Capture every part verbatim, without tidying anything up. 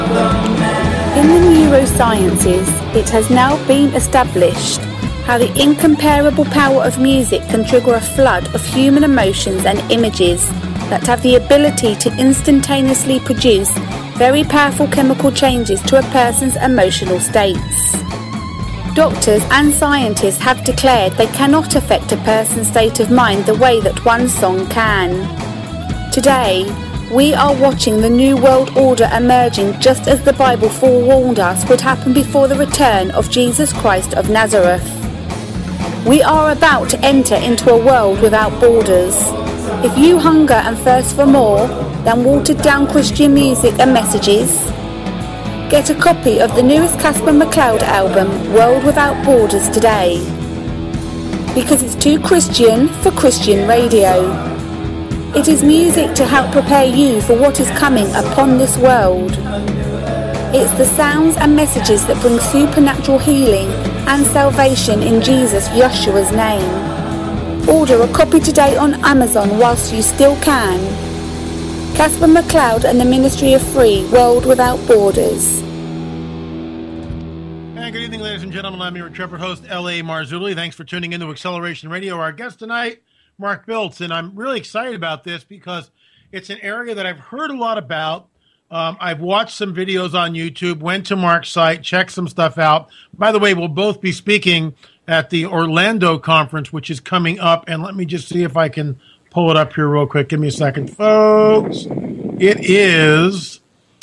In the neurosciences, it has now been established how the incomparable power of music can trigger a flood of human emotions and images that have the ability to instantaneously produce very powerful chemical changes to a person's emotional states. Doctors and scientists have declared they cannot affect a person's state of mind the way that one song can. Today, we are watching the New World Order emerging just as the Bible forewarned us would happen before the return of Jesus Christ of Nazareth. We are about to enter into a world without borders. If you hunger and thirst for more than watered-down Christian music and messages, get a copy of the newest Casper McLeod album, World Without Borders, today. Because it's too Christian for Christian radio. It is music to help prepare you for what is coming upon this world. It's the sounds and messages that bring supernatural healing and salvation in Jesus Yeshua's name. Order a copy today on Amazon whilst you still can. Casper McLeod and the Ministry of Free, World Without Borders. And good evening, ladies and gentlemen. I'm your intrepid host, L A Marzulli. Thanks for tuning into Acceleration Radio. Our guest tonight, Mark Biltz, and I'm really excited about this because it's an area that I've heard a lot about. Um, I've watched some videos on YouTube, went to Mark's site, checked some stuff out. By the way, we'll both be speaking at the Orlando conference, which is coming up. And let me just see if I can pull it up here real quick. Give me a second, folks. It is,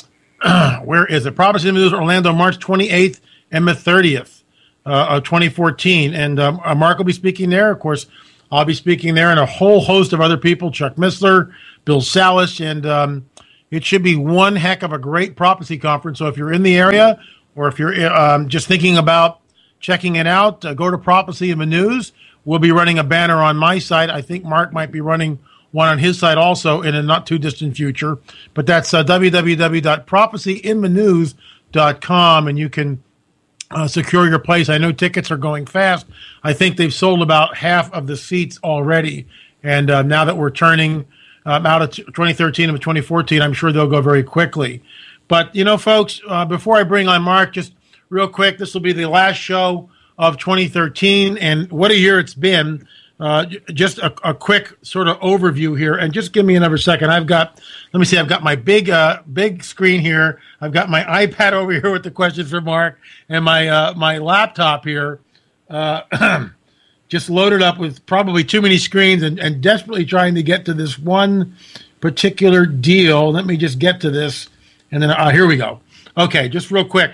uh, where is it? Prophecy News Orlando, March twenty-eighth and the thirtieth uh, of twenty fourteen. And um, Mark will be speaking there. Of course, I'll be speaking there and a whole host of other people, Chuck Missler, Bill Salas, and um, it should be one heck of a great prophecy conference. So if you're in the area or if you're um, just thinking about checking it out, uh, go to Prophecy in the News. We'll be running a banner on my site. I think Mark might be running one on his site also in a not too distant future. But that's uh, w w w dot prophecy in the news dot com, and you can uh, secure your place. I know tickets are going fast. I think they've sold about half of the seats already. And uh, now that we're turning um, out of twenty thirteen and twenty fourteen, I'm sure they'll go very quickly. But, you know, folks, uh, before I bring on Mark, just real quick, this will be the last show of twenty thirteen, and what a year it's been. Uh, just a, a quick sort of overview here, and just give me another second. I've got, let me see, I've got my big uh, big screen here. I've got my iPad over here with the questions for Mark, and my uh, my laptop here, uh, just loaded up with probably too many screens, and, and desperately trying to get to this one particular deal. Let me just get to this, and then uh, here we go. Okay, just real quick.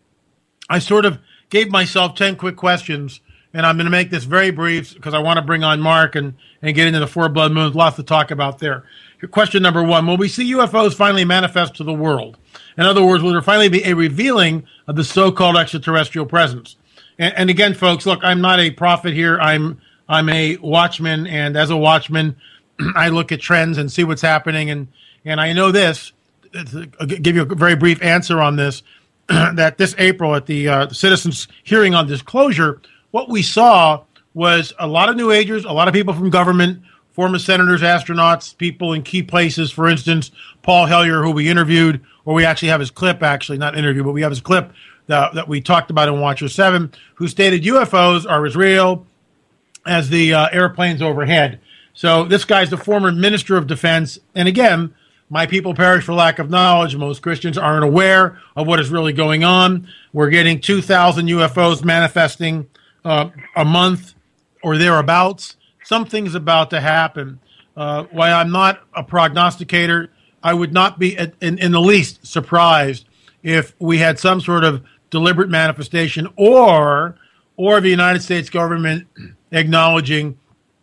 I sort of gave myself ten quick questions, and I'm going to make this very brief because I want to bring on Mark and, and get into the four blood moons. Lots to talk about there. Question number one, will we see U F Os finally manifest to the world? In other words, will there finally be a revealing of the so-called extraterrestrial presence? And, and again, folks, look, I'm not a prophet here. I'm I'm a watchman, and as a watchman, I look at trends and see what's happening. And, and I know this, I'll give you a very brief answer on this, that this April at the, uh, the Citizens Hearing on Disclosure, what we saw was a lot of New Agers, a lot of people from government, former senators, astronauts, people in key places. For instance, Paul Hellyer, who we interviewed, or we actually have his clip, actually, not interview, but we have his clip that, that we talked about in Watcher seven, who stated U F Os are as real as the uh, airplanes overhead. So this guy's the former Minister of Defense. And again, my people perish for lack of knowledge. Most Christians aren't aware of what is really going on. We're getting two thousand U F Os manifesting uh, a month or thereabouts. Something's about to happen. Uh, while I'm not a prognosticator, I would not be in, in the least surprised if we had some sort of deliberate manifestation or or the United States government acknowledging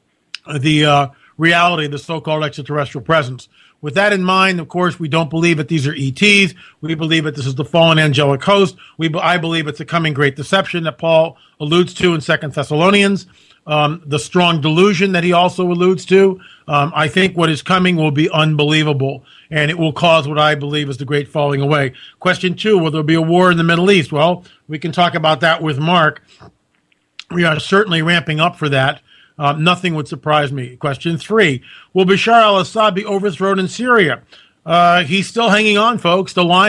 the uh, reality of the so-called extraterrestrial presence. With that in mind, of course, we don't believe that these are E Ts. We believe that this is the fallen angelic host. We, I believe it's a coming great deception that Paul alludes to in Second Thessalonians. Um, the strong delusion that he also alludes to. Um, I think what is coming will be unbelievable, and it will cause what I believe is the great falling away. Question two, will there be a war in the Middle East? Well, we can talk about that with Mark. We are certainly ramping up for that. Uh, nothing would surprise me. Question three, will Bashar al-Assad be overthrown in Syria? Uh, he's still hanging on, folks. The lion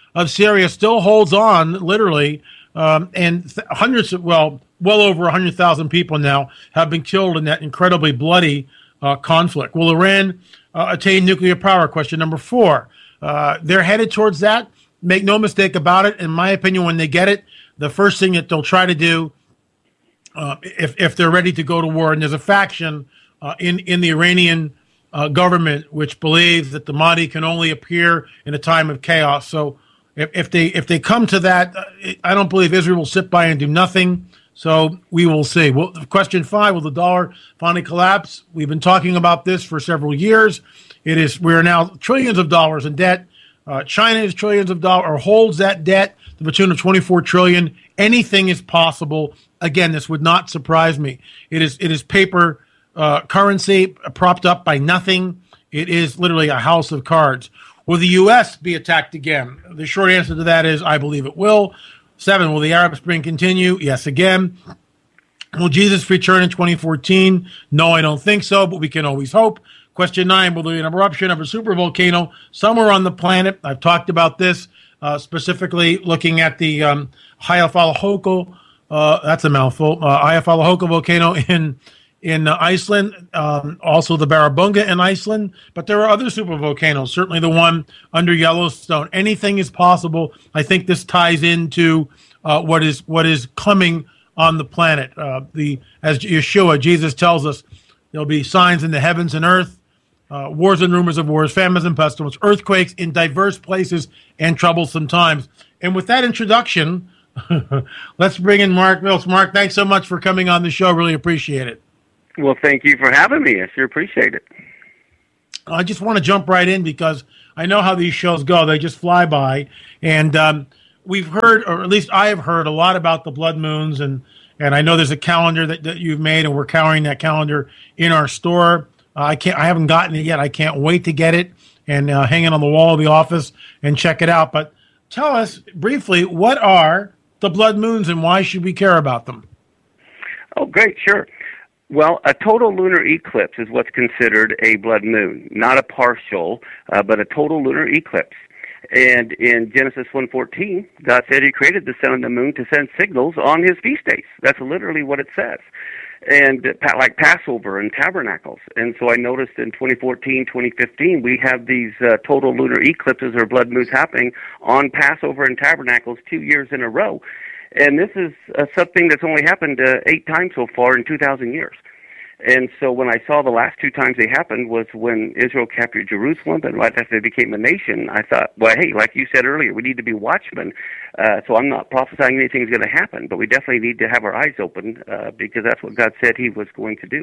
of Syria still holds on, literally, um, and th- hundreds of, well, well over one hundred thousand people now have been killed in that incredibly bloody uh, conflict. Will Iran uh, attain nuclear power? Question number four. Uh, they're headed towards that. Make no mistake about it. In my opinion, when they get it, the first thing that they'll try to do, uh, if if they're ready to go to war, and there's a faction uh, in in the Iranian uh, government which believes that the Mahdi can only appear in a time of chaos. So if, if they if they come to that, I don't believe Israel will sit by and do nothing. So we will see. Well, question five: will the dollar finally collapse? We've been talking about this for several years. It is we are now trillions of dollars in debt. Uh, China is trillions of dollars, or holds that debt to the tune of twenty-four trillion dollars. Anything is possible. Again, this would not surprise me. It is it is paper uh, currency propped up by nothing. It is literally a house of cards. Will the U S be attacked again? The short answer to that is I believe it will. Seven, will the Arab Spring continue? Yes, again. Will Jesus return in twenty fourteen? No, I don't think so, but we can always hope. Question nine, will there be an eruption of a supervolcano somewhere on the planet? I've talked about this, uh, specifically looking at the um, Eyjafjallajökull, uh, that's a mouthful, uh, Eyjafjallajökull volcano in in uh, Iceland, um, also the Barabunga in Iceland, but there are other supervolcanoes, certainly the one under Yellowstone. Anything is possible. I think this ties into uh, what is what is coming on the planet. Uh, the as Yeshua, Jesus tells us, there'll be signs in the heavens and earth, uh, wars and rumors of wars, famines and pestilence, earthquakes in diverse places, and troublesome times. And with that introduction, let's bring in Mark Biltz. Mark, thanks so much for coming on the show. Really appreciate it. Well, thank you for having me. I sure appreciate it. I just want to jump right in because I know how these shows go. They just fly by. And um, we've heard, or at least I have heard, a lot about the blood moons. And, and I know there's a calendar that, that you've made, and we're carrying that calendar in our store. Uh, I can't. I haven't gotten it yet. I can't wait to get it and uh, hang it on the wall of the office and check it out. But tell us briefly, what are the blood moons and why should we care about them? Oh, great. Sure. Well, a total lunar eclipse is what's considered a blood moon, not a partial, uh, but a total lunar eclipse. And in Genesis one fourteen, God said He created the sun and the moon to send signals on His feast days. That's literally what it says. And uh, like Passover and Tabernacles. And so I noticed in twenty fourteen, twenty fifteen, we have these uh, total lunar eclipses or blood moons happening on Passover and Tabernacles two years in a row. And this is uh, something that's only happened uh, eight times so far in two thousand years. And so when I saw the last two times they happened was when Israel captured Jerusalem, and right after they became a nation, I thought, well, hey, like you said earlier, we need to be watchmen. Uh, so I'm not prophesying anything's going to happen, but we definitely need to have our eyes open uh, because that's what God said He was going to do.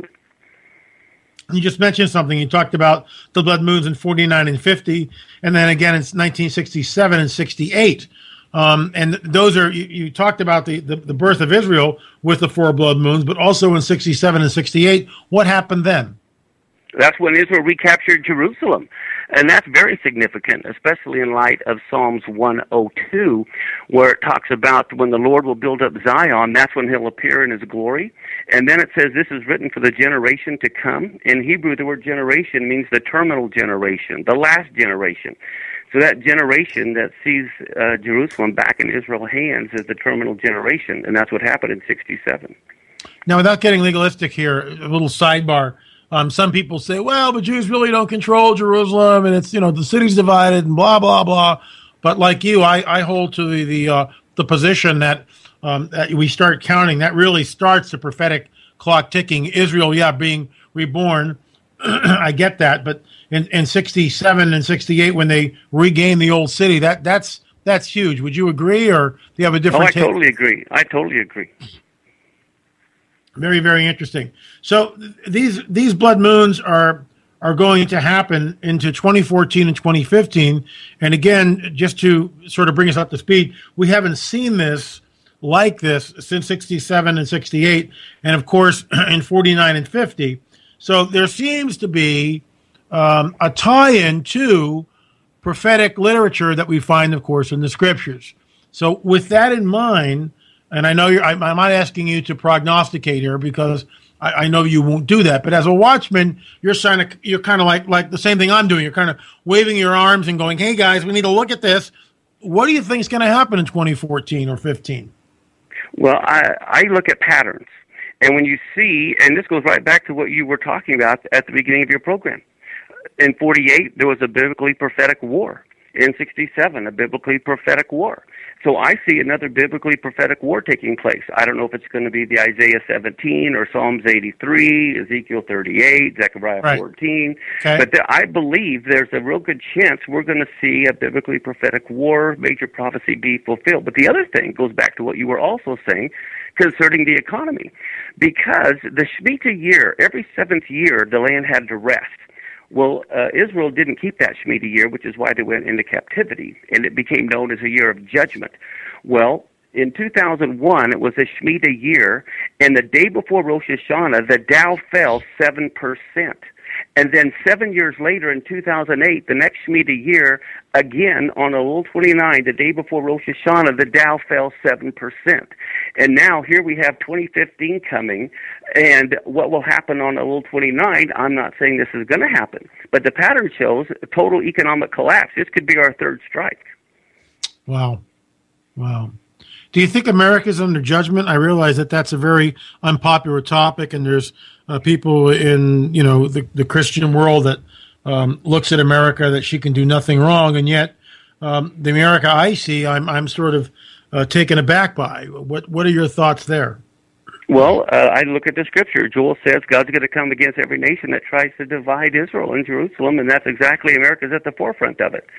You just mentioned something. You talked about the blood moons in forty-nine and fifty, and then again in nineteen sixty-seven and sixty-eight. Um, and those are, you, you talked about the, the, the birth of Israel with the four blood moons, but also in sixty-seven and sixty-eight. What happened then? That's when Israel recaptured Jerusalem. And that's very significant, especially in light of Psalms one oh two, where it talks about when the Lord will build up Zion, that's when He'll appear in His glory. And then it says this is written for the generation to come. In Hebrew, the word generation means the terminal generation, the last generation. So that generation that sees uh, Jerusalem back in Israel's hands is the terminal generation, and that's what happened in sixty-seven. Now, without getting legalistic here, a little sidebar. Um, some people say, well, but Jews really don't control Jerusalem, and it's, you know, the city's divided and blah, blah, blah. But like you, I, I hold to the the, uh, the position that, um, that we start counting. That really starts the prophetic clock ticking. Israel, yeah, being reborn. I get that, but in, in sixty-seven and sixty-eight, when they regained the old city, that that's that's huge. Would you agree, or do you have a different? Oh, I take? totally agree. I totally agree. Very, very interesting. So th- these these blood moons are are going to happen into twenty fourteen and twenty fifteen. And again, just to sort of bring us up to speed, we haven't seen this like this since sixty-seven and sixty-eight, and of course in forty-nine and fifty. So there seems to be um, a tie-in to prophetic literature that we find, of course, in the scriptures. So with that in mind, and I know you're, I, I'm not asking you to prognosticate here because I, I know you won't do that. But as a watchman, you're kind of you're kind of like like the same thing I'm doing. You're kind of waving your arms and going, "Hey guys, we need to look at this. what do you think is going to happen in twenty fourteen or fifteen? Well, I, I look at patterns. And when you see, and this goes right back to what you were talking about at the beginning of your program. In forty-eight, there was a biblically prophetic war. In sixty-seven, a biblically prophetic war. So I see another biblically prophetic war taking place. I don't know if it's going to be the Isaiah seventeen or Psalms eighty-three, Ezekiel thirty-eight, Zechariah right. fourteen. Okay. But the, I believe there's a real good chance we're going to see a biblically prophetic war, major prophecy be fulfilled. But the other thing goes back to what you were also saying concerning the economy. Because the Shemitah year, every seventh year, the land had to rest. Well, uh, Israel didn't keep that Shemitah year, which is why they went into captivity, and it became known as a year of judgment. Well, in two thousand one, it was a Shemitah year, and the day before Rosh Hashanah, the Dow fell seven percent. And then seven years later, in two thousand eight, the next Shemitah year, again, on Elul twenty-nine, the day before Rosh Hashanah, the Dow fell seven percent. And now here we have twenty fifteen coming, and what will happen on Elul twenty-nine, I'm not saying this is going to happen, but the pattern shows a total economic collapse. This could be our third strike. Wow. Wow. Do you think America's under judgment? I realize that that's a very unpopular topic, and there's uh, people in, you know, the, the Christian world that um, looks at America that she can do nothing wrong, and yet um, the America I see, I'm I'm sort of uh, taken aback by. What what are your thoughts there? Well, uh, I look at the scripture. Joel says God's going to come against every nation that tries to divide Israel and Jerusalem, and that's exactly, America's at the forefront of it.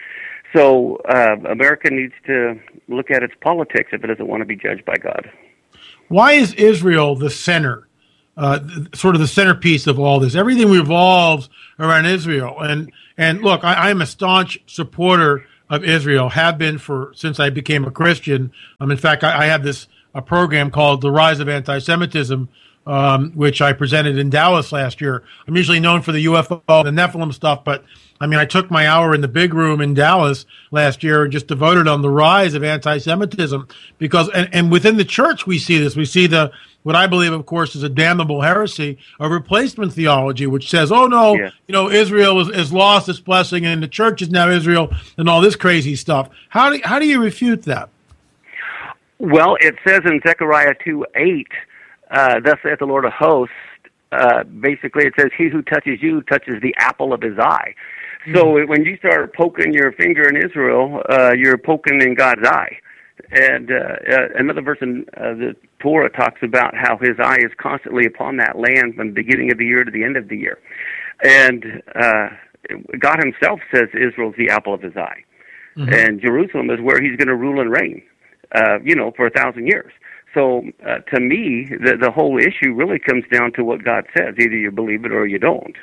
So uh, America needs to look at its politics if it doesn't want to be judged by God. Why is Israel the center, uh, sort of the centerpiece of all this? Everything revolves around Israel. And and look, I, I'm a staunch supporter of Israel, have been for since I became a Christian. Um, in fact, I, I have this a program called The Rise of Anti-Semitism, um, which I presented in Dallas last year. I'm usually known for the U F O, the Nephilim stuff, but I mean, I took my hour in the big room in Dallas last year and just devoted on the rise of anti-Semitism because, and, and within the church, we see this. We see the, what I believe, of course, is a damnable heresy of replacement theology, which says, oh, no, yeah. you know, Israel has, has lost its blessing and the church is now Israel and all this crazy stuff. How do, how do you refute that? Well, it says in Zechariah two eight, uh, thus saith the Lord of hosts, uh, basically it says, he who touches you touches the apple of his eye. So when you start poking your finger in Israel, uh, you're poking in God's eye. And uh, uh, another verse in uh, the Torah talks about how his eye is constantly upon that land from the beginning of the year to the end of the year. And uh, God himself says Israel's the apple of his eye. Mm-hmm. And Jerusalem is where he's going to rule and reign, uh, you know, for a thousand years. So uh, to me, the, the whole issue really comes down to what God says. Either you believe it or you don't.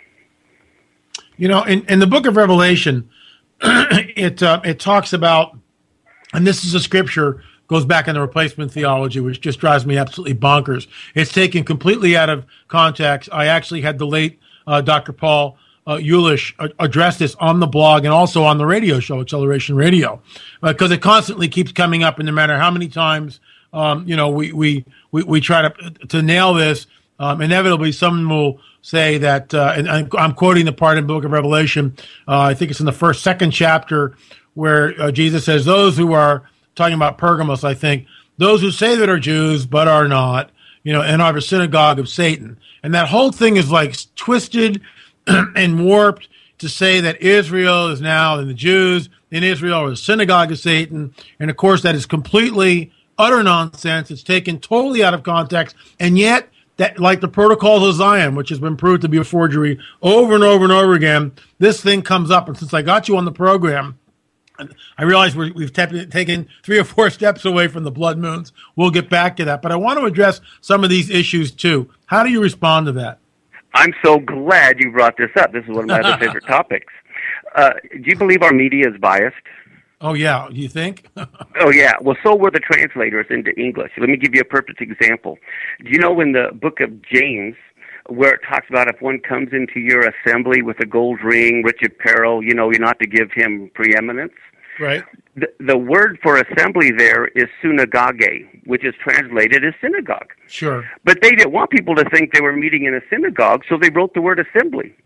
You know, in, in the book of Revelation, it uh, it talks about, and this is a scripture, goes back in the replacement theology, which just drives me absolutely bonkers. It's taken completely out of context. I actually had the late uh, Doctor Paul uh, Eulish address this on the blog and also on the radio show, Acceleration Radio, because uh, it constantly keeps coming up, and no matter how many times, um, you know, we, we, we, we try to to nail this, um, inevitably someone will say that, uh, and I'm quoting the part in the book of Revelation, uh, I think it's in the first, second chapter, where uh, Jesus says, those who are, talking about Pergamos, I think, those who say that are Jews but are not, you know, and are a synagogue of Satan. And that whole thing is like twisted and warped to say that Israel is now, and the Jews in Israel are the synagogue of Satan. And of course, that is completely utter nonsense. It's taken totally out of context. And yet, that, like the Protocols of Zion, which has been proved to be a forgery over and over and over again, this thing comes up. And since I got you on the program, I realize we're, we've te- taken three or four steps away from the blood moons. We'll get back to that. But I want to address some of these issues, too. How do you respond to that? I'm so glad you brought this up. This is one of my other favorite topics. Uh, do you believe our media is biased? Oh, yeah. You think? Oh, yeah. Well, so were the translators into English. Let me give you a perfect example. Do you know in the book of James, where it talks about if one comes into your assembly with a gold ring, rich apparel, you know, you're not to give him preeminence? Right. The, the word for assembly there is synagogue, which is translated as synagogue. Sure. But they didn't want people to think they were meeting in a synagogue, so they wrote the word assembly.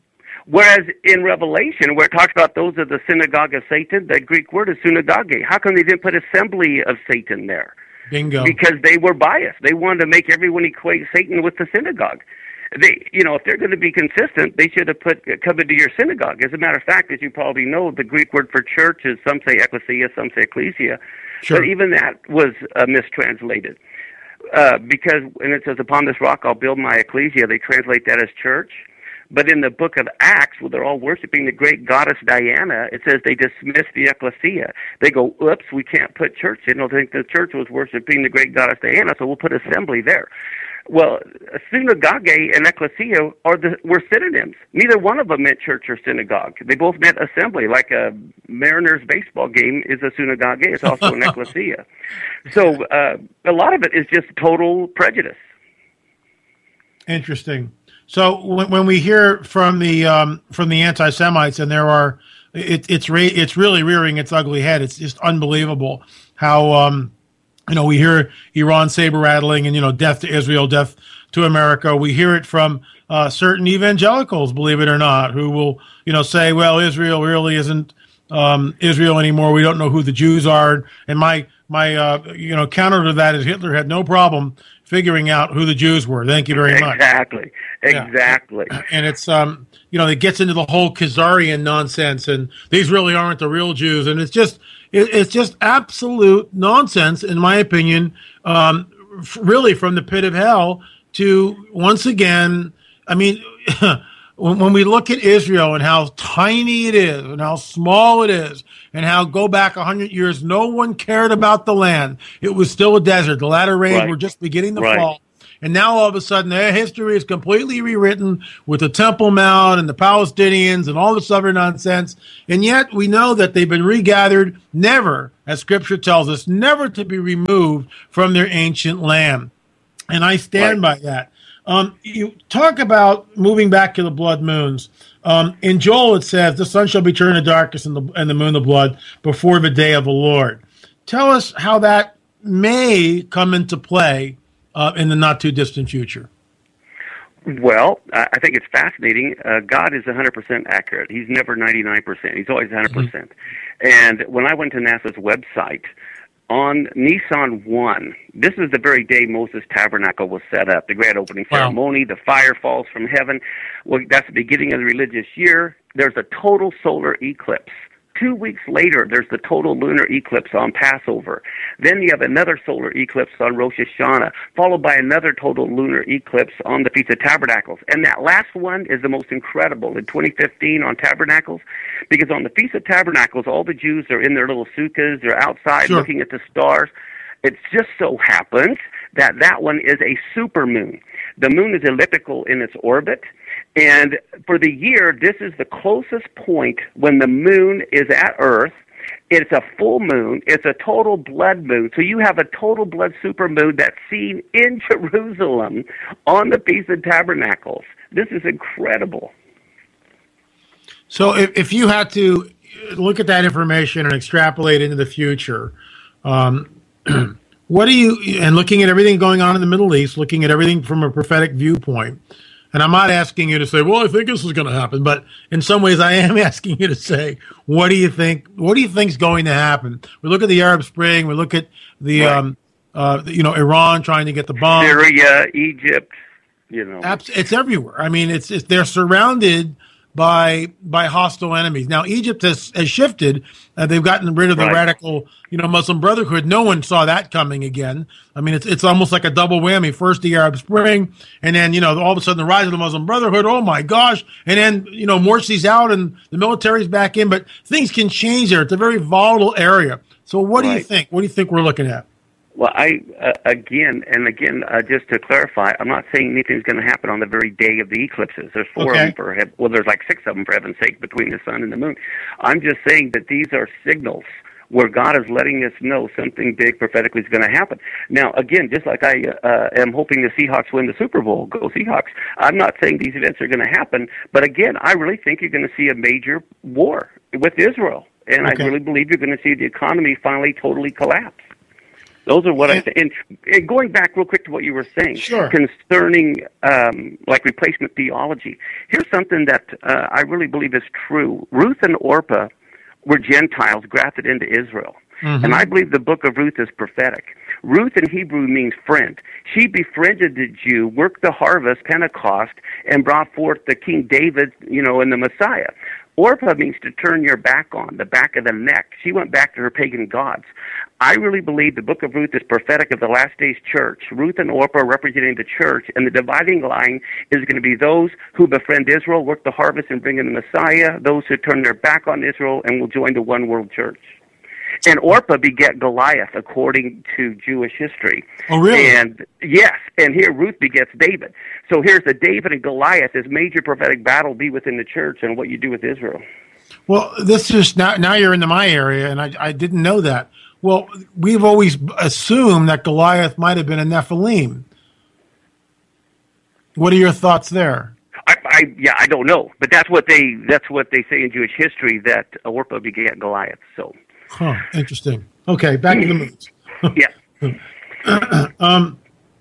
Whereas in Revelation, where it talks about those of the synagogue of Satan, the Greek word is synagogue. How come they didn't put assembly of Satan there? Bingo. Because they were biased. They wanted to make everyone equate Satan with the synagogue. They, you know, if they're going to be consistent, they should have put come into your synagogue. As a matter of fact, as you probably know, the Greek word for church is some say ecclesia, some say ecclesia. Sure. But even that was uh, mistranslated. Uh, because, and it says, upon this rock I'll build my ecclesia, they translate that as church. But in the book of Acts, where they're all worshiping the great goddess Diana, it says they dismiss the ecclesia. They go, oops, we can't put church in. They'll think the church was worshiping the great goddess Diana, so we'll put assembly there. Well, synagogue and ecclesia are the, were synonyms. Neither one of them meant church or synagogue. They both meant assembly, like a Mariners baseball game is a synagogue. It's also an ecclesia. So uh, a lot of it is just total prejudice. Interesting. So when, when we hear from the um, from the anti-Semites, and there are, it, it's re- it's really rearing its ugly head. It's just unbelievable how um, you know we hear Iran saber rattling and you know death to Israel, death to America. We hear it from uh, certain evangelicals, believe it or not, who will you know say, well, Israel really isn't um, Israel anymore. We don't know who the Jews are. And my my uh, you know counter to that is Hitler had no problem figuring out who the Jews were. Thank you very much. Exactly. Exactly. Yeah. And it's, um, you know, it gets into the whole Khazarian nonsense, and these really aren't the real Jews. And it's just, it, it's just absolute nonsense, in my opinion, um, f- really from the pit of hell to, once again, I mean, when, when we look at Israel and how tiny it is and how small it is and how go back a hundred years, no one cared about the land. It was still a desert. The latter rains Right. were just beginning to Right. fall. And now all of a sudden their history is completely rewritten with the Temple Mount and the Palestinians and all this other nonsense. And yet we know that they've been regathered, never, as Scripture tells us, never to be removed from their ancient land. And I stand Right. by that. Um, you talk about moving back to the blood moons. Um, in Joel, it says, the sun shall be turned to darkness and the, and the moon to blood before the day of the Lord. Tell us how that may come into play uh, in the not-too-distant future. Well, I I think it's fascinating. Uh, God is one hundred percent accurate. He's never ninety-nine percent. He's always one hundred percent. Mm-hmm. And when I went to NASA's website, on Nisan one, this is the very day Moses' tabernacle was set up, the grand opening ceremony, wow. The fire falls from heaven. Well, that's the beginning of the religious year. There's a total solar eclipse. Two weeks later, there's the total lunar eclipse on Passover. Then you have another solar eclipse on Rosh Hashanah, followed by another total lunar eclipse on the Feast of Tabernacles. And that last one is the most incredible in twenty fifteen on Tabernacles, because on the Feast of Tabernacles, all the Jews are in their little sukkahs, they're outside sure. looking at the stars. It just so happens that that one is a supermoon. The moon is elliptical in its orbit, and for the year, this is the closest point when the moon is at Earth. It's a full moon. It's a total blood moon. So you have a total blood supermoon that's seen in Jerusalem on the Feast of Tabernacles. This is incredible. So if, if you had to look at that information and extrapolate into the future, um, what do you, and looking at everything going on in the Middle East, looking at everything from a prophetic viewpoint, and I'm not asking you to say, well, I think this is going to happen, but in some ways I am asking you to say, what do you think, what do you think is going to happen? We look at the Arab Spring, we look at the, right. um, uh, you know, Iran trying to get the bomb. Syria, Egypt, you know. It's everywhere. I mean, it's, it's they're surrounded by by hostile enemies. Now, Egypt has, has shifted. Uh, they've gotten rid of the right. radical, you know, Muslim Brotherhood. No one saw that coming again. I mean, it's it's almost like a double whammy. First the Arab Spring, and then, you know, all of a sudden the rise of the Muslim Brotherhood. Oh, my gosh. And then, you know, Morsi's out and the military's back in. But things can change there. It's a very volatile area. So what right. do you think? What do you think we're looking at? Well, I, uh, again, and again, uh, just to clarify, I'm not saying anything's going to happen on the very day of the eclipses. There's four okay. of them for heaven. Well, there's like six of them, for heaven's sake, between the sun and the moon. I'm just saying that these are signals where God is letting us know something big prophetically is going to happen. Now, again, just like I uh, am hoping the Seahawks win the Super Bowl, go Seahawks, I'm not saying these events are going to happen, but again, I really think you're going to see a major war with Israel, and okay. I really believe you're going to see the economy finally totally collapse. Those are what I think. And, and going back real quick to what you were saying sure. concerning um, like replacement theology, here's something that uh, I really believe is true. Ruth and Orpah were Gentiles grafted into Israel. Mm-hmm. And I believe the book of Ruth is prophetic. Ruth in Hebrew means friend. She befriended the Jew, worked the harvest, Pentecost, and brought forth the King David, you know, and the Messiah. Orpah means to turn your back on, the back of the neck. She went back to her pagan gods. I really believe the book of Ruth is prophetic of the last days church. Ruth and Orpah representing the church, and the dividing line is going to be those who befriend Israel, work the harvest, and bring in the Messiah, those who turn their back on Israel and will join the one world church. And Orpah beget Goliath, according to Jewish history. Oh, really? And yes, and here Ruth begets David. So here's the David and Goliath. This major prophetic battle be within the church and what you do with Israel. Well, this is now, now you're into my area, and I, I didn't know that. Well, we've always assumed that Goliath might have been a Nephilim. What are your thoughts there? I, I yeah, I don't know, but that's what they that's what they say in Jewish history, that Orpah begat Goliath. So. Huh, interesting. Okay, back to the moons. Yeah. um,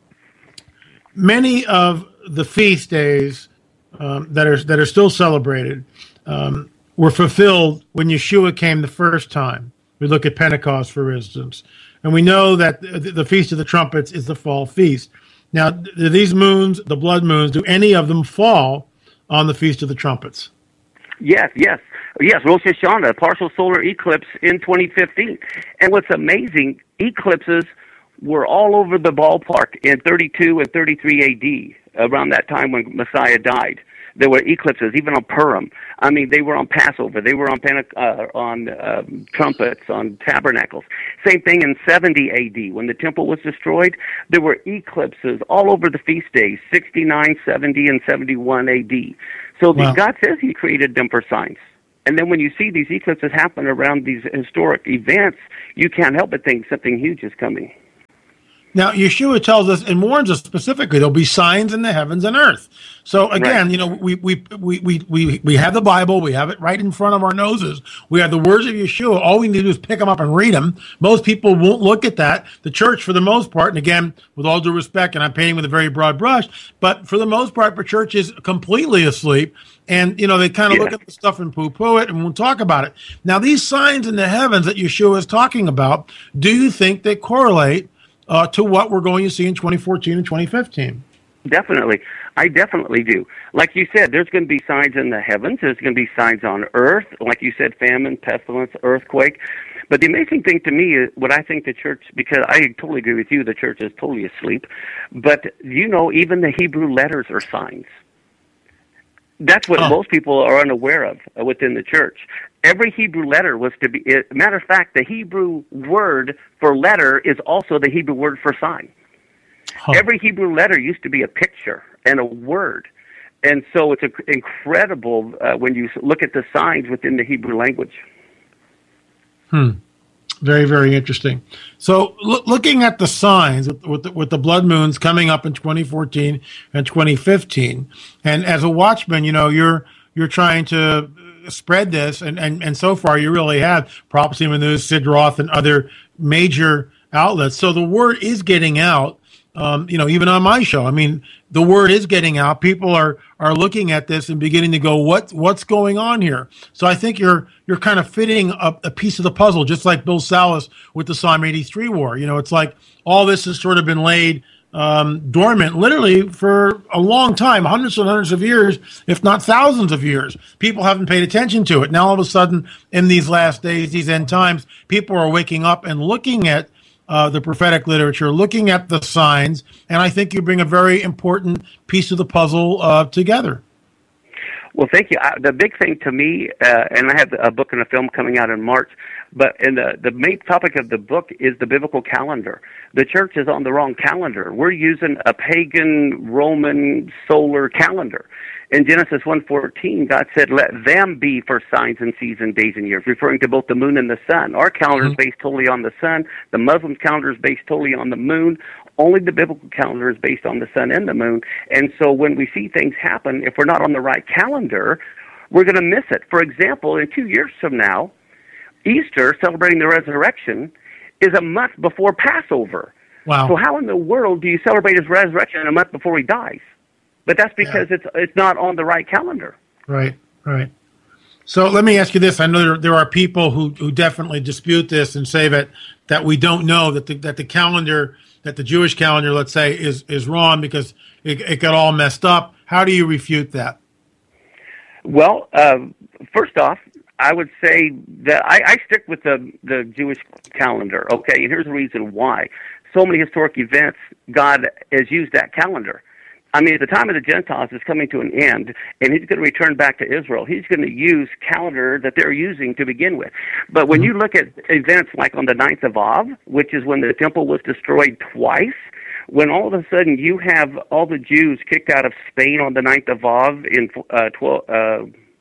many of the feast days um, that are that are still celebrated um, were fulfilled when Yeshua came the first time. We look at Pentecost, for instance, and we know that the, the Feast of the Trumpets is the fall feast. Now, do these moons, the blood moons, do any of them fall on the Feast of the Trumpets? Yes, yes. Yes, Rosh Hashanah, partial solar eclipse in twenty fifteen. And what's amazing, eclipses were all over the ballpark in thirty-two and thirty-three A D, around that time when Messiah died. There were eclipses, even on Purim. I mean, they were on Passover. They were on Pente- uh, on um, trumpets, on tabernacles. Same thing in seventy A D, when the temple was destroyed. There were eclipses all over the feast days, sixty-nine, seventy, and seventy-one A D. So Wow. the, God says He created them for signs. And then when you see these eclipses happen around these historic events, you can't help but think something huge is coming. Now, Yeshua tells us and warns us specifically there'll be signs in the heavens and earth. So again, right. you know, we, we we we we we have the Bible, we have it right in front of our noses. We have the words of Yeshua. All we need to do is pick them up and read them. Most people won't look at that. The church, for the most part, and again, with all due respect, and I'm painting with a very broad brush, but for the most part, the church is completely asleep. And, you know, they kind of yeah. look at the stuff and poo-poo it and won't talk about it. Now, these signs in the heavens that Yeshua is talking about, do you think they correlate Uh, to what we're going to see in twenty fourteen and twenty fifteen? Definitely. I definitely do. Like you said, there's going to be signs in the heavens. There's going to be signs on earth. Like you said, famine, pestilence, earthquake. But the amazing thing to me is what I think the church, because I totally agree with you, the church is totally asleep. But, you know, even the Hebrew letters are signs. That's what oh. most people are unaware of uh, within the church. Every Hebrew letter was to be, it, matter of fact, the Hebrew word for letter is also the Hebrew word for sign. Huh. Every Hebrew letter used to be a picture and a word. And so it's a, incredible uh, when you look at the signs within the Hebrew language. Hmm. Very, very interesting. So lo- looking at the signs with, with, the, with the blood moons coming up in twenty fourteen and twenty fifteen, and as a watchman, you know, you're you're trying to spread this, and, and, and so far you really have Prophecy in the News, Sid Roth, and other major outlets. So the word is getting out, um, you know, even on my show. I mean, the word is getting out. People are are looking at this and beginning to go, what what's going on here? So I think you're you're kind of fitting a, a piece of the puzzle, just like Bill Salas with the Psalm eighty-three war. You know, it's like all this has sort of been laid um, dormant, literally for a long time, hundreds and hundreds of years, if not thousands of years. People haven't paid attention to it. Now all of a sudden, in these last days, these end times, people are waking up and looking at Uh, the prophetic literature, looking at the signs, and I think you bring a very important piece of the puzzle uh, together. Well, thank you. Uh, the big thing to me, uh, and I have a book and a film coming out in March, but in the, the main topic of the book is the biblical calendar. The church is on the wrong calendar. We're using a pagan Roman solar calendar. In Genesis one fourteen, God said, let them be for signs and seasons, days and years, referring to both the moon and the sun. Our calendar mm-hmm. is based totally on the sun. The Muslim calendar is based totally on the moon. Only the biblical calendar is based on the sun and the moon. And so when we see things happen, if we're not on the right calendar, we're going to miss it. For example, in two years from now, Easter, celebrating the resurrection, is a month before Passover. Wow. So how in the world do you celebrate his resurrection a month before he dies? But that's because yeah. it's it's not on the right calendar. Right, right. So let me ask you this. I know there, there are people who, who definitely dispute this and say that, that we don't know that the, that the calendar, that the Jewish calendar, let's say, is, is wrong because it, it got all messed up. How do you refute that? Well, uh, first off, I would say that I, I stick with the, the Jewish calendar, okay? And here's the reason why. So many historic events, God has used that calendar. I mean, at the time of the Gentiles is coming to an end, and he's going to return back to Israel. He's going to use calendar that they're using to begin with. But when you look at events like on the ninth of Av, which is when the temple was destroyed twice, when all of a sudden you have all the Jews kicked out of Spain on the ninth of Av in uh, twelve, uh,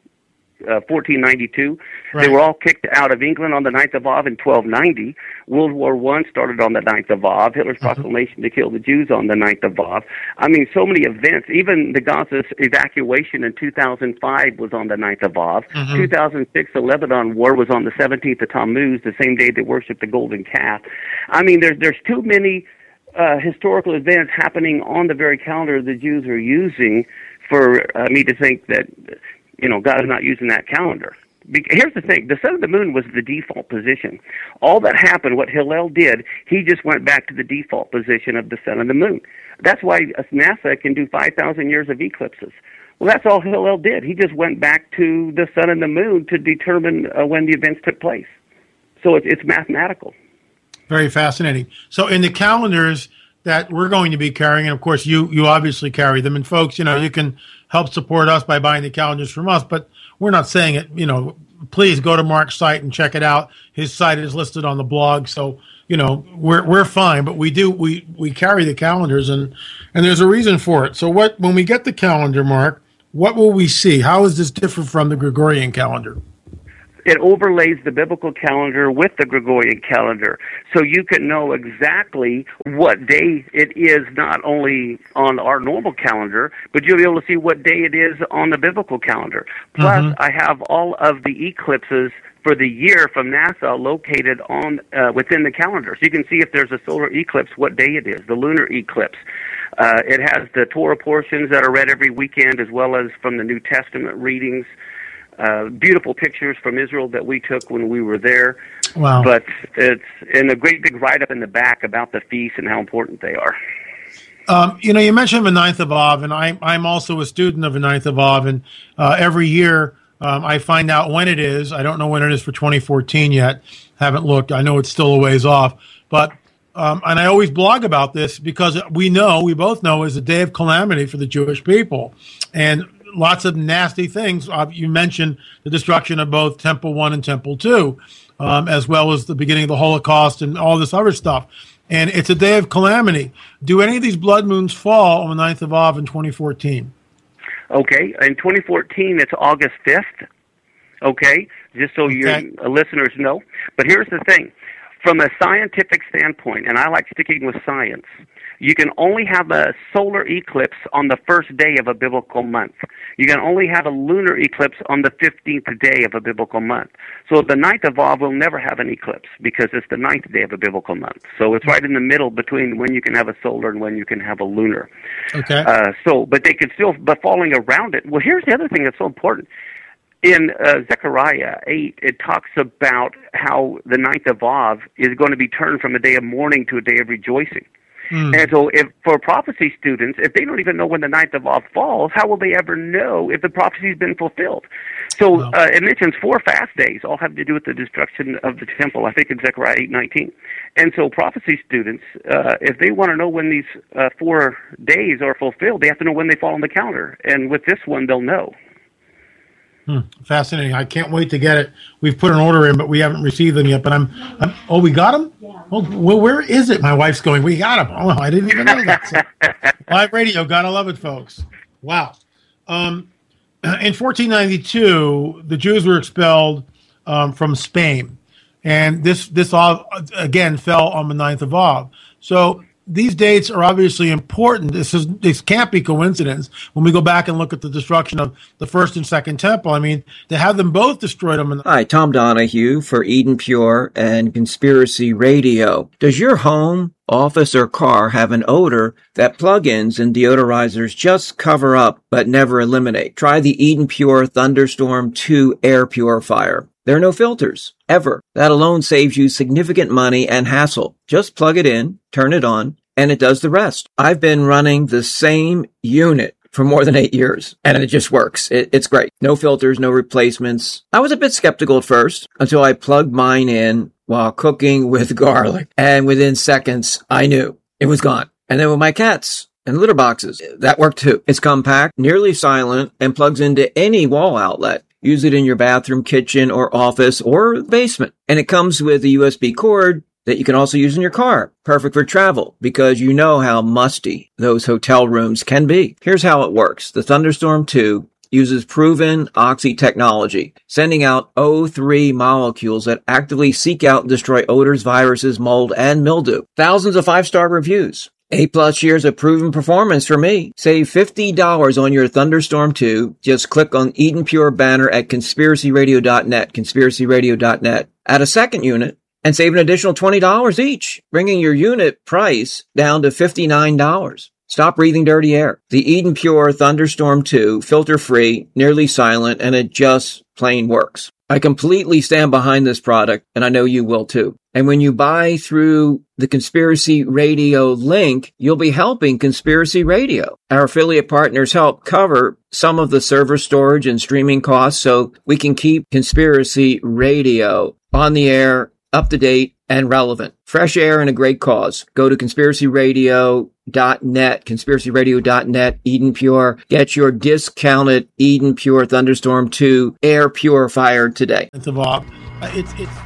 uh, fourteen ninety-two, right. They were all kicked out of England on the ninth of Av in twelve ninety. World War One started on the ninth of Av. Hitler's mm-hmm. proclamation to kill the Jews on the ninth of Av. I mean, so many events. Even the Gaza evacuation in two thousand five was on the ninth of Av. Mm-hmm. two thousand six, the Lebanon War was on the seventeenth of Tammuz, the same day they worshipped the golden calf. I mean, there's there's too many uh, historical events happening on the very calendar the Jews are using for uh, me to think that, you know, God is not using that calendar. Here's the thing. The sun and the moon was the default position. All that happened, what Hillel did, he just went back to the default position of the sun and the moon. That's why NASA can do five thousand years of eclipses. Well, that's all Hillel did. He just went back to the sun and the moon to determine uh, when the events took place. So it's, it's mathematical. Very fascinating. So in the calendars that we're going to be carrying, and of course you, you obviously carry them, and folks, you know, you can help support us by buying the calendars from us, but we're not saying it, you know, please go to Mark's site and check it out. His site is listed on the blog. So, you know, we're, we're fine, but we do, we, we carry the calendars and, and there's a reason for it. So what, when we get the calendar, Mark, what will we see? How is this different from the Gregorian calendar? It overlays the biblical calendar with the Gregorian calendar, so you can know exactly what day it is, not only on our normal calendar, but you'll be able to see what day it is on the biblical calendar. Plus, mm-hmm. I have all of the eclipses for the year from NASA located on uh, within the calendar, so you can see if there's a solar eclipse, what day it is, the lunar eclipse. Uh, it has the Torah portions that are read every weekend, as well as from the New Testament readings. Uh, beautiful pictures from Israel that we took when we were there. Wow. But it's in a great big write-up in the back about the feasts and how important they are. Um, you know, you mentioned the ninth of Av, and I, I'm also a student of the ninth of Av, and uh, every year um, I find out when it is. I don't know when it is for twenty fourteen yet. Haven't looked. I know it's still a ways off. But um, and I always blog about this because we know, we both know, is a day of calamity for the Jewish people. And lots of nasty things. Uh, you mentioned the destruction of both Temple One and Temple Two, um, as well as the beginning of the Holocaust and all this other stuff. And it's a day of calamity. Do any of these blood moons fall on the ninth of Av in twenty fourteen? Okay. In twenty fourteen, it's August fifth. Okay. Just so okay. your listeners know. But here's the thing. From a scientific standpoint, and I like sticking with science, you can only have a solar eclipse on the first day of a biblical month. You can only have a lunar eclipse on the fifteenth day of a biblical month. So the ninth of Av will never have an eclipse because it's the ninth day of a biblical month. So it's right in the middle between when you can have a solar and when you can have a lunar. Okay. Uh, so, but they could still, but falling around it. Well, here's the other thing that's so important. In uh, Zechariah eight, it talks about how the ninth of Av is going to be turned from a day of mourning to a day of rejoicing. Mm. And so if for prophecy students, if they don't even know when the ninth of Av falls, how will they ever know if the prophecy's been fulfilled? So wow. uh, it mentions four fast days, all have to do with the destruction of the temple, I think in Zechariah eight nineteen. And so prophecy students, uh, if they want to know when these uh, four days are fulfilled, they have to know when they fall on the calendar. And with this one, they'll know. Hmm. Fascinating. I can't wait to get it. We've put an order in, but we haven't received them yet. But I'm, I'm oh, we got them? Yeah. Oh, well, where is it? My wife's going, we got them. Oh, I didn't even know that. So, live radio, gotta love it, folks. Wow. Um, in fourteen ninety-two, the Jews were expelled um, from Spain. And this, this all, again, fell on the ninth of Av. So these dates are obviously important. This is this can't be coincidence. When we go back and look at the destruction of the first and second temple, I mean, to have them both destroyed them. In the- Hi, Tom Donahue for Eden Pure and Conspiracy Radio. Does your home, office, or car have an odor that plugins and deodorizers just cover up but never eliminate? Try the Eden Pure Thunderstorm two air purifier. There are no filters, ever. That alone saves you significant money and hassle. Just plug it in, turn it on, and it does the rest. I've been running the same unit for more than eight years, and it just works. It, it's great. No filters, no replacements. I was a bit skeptical at first until I plugged mine in while cooking with garlic, and within seconds, I knew it was gone. And then with my cats and litter boxes, that worked too. It's compact, nearly silent, and plugs into any wall outlet. Use it in your bathroom, kitchen, or office, or basement. And it comes with a U S B cord that you can also use in your car. Perfect for travel, because you know how musty those hotel rooms can be. Here's how it works. The Thunderstorm two uses proven Oxy technology, sending out O three molecules that actively seek out and destroy odors, viruses, mold, and mildew. Thousands of five-star reviews. Eight plus years of proven performance for me. Save fifty dollars on your Thunderstorm two. Just click on Eden Pure banner at conspiracy radio dot net, conspiracy radio dot net. Add a second unit and save an additional twenty dollars each, bringing your unit price down to fifty-nine dollars. Stop breathing dirty air. The Eden Pure Thunderstorm two, filter-free, nearly silent, and it just plain works. I completely stand behind this product, and I know you will too. And when you buy through the Conspiracy Radio link, you'll be helping Conspiracy Radio. Our affiliate partners help cover some of the server storage and streaming costs so we can keep Conspiracy Radio on the air, up to date, and relevant. Fresh air and a great cause. Go to conspiracy radio dot net, conspiracy radio dot net, Eden Pure. Get your discounted Eden Pure Thunderstorm two air purifier today. It's, it's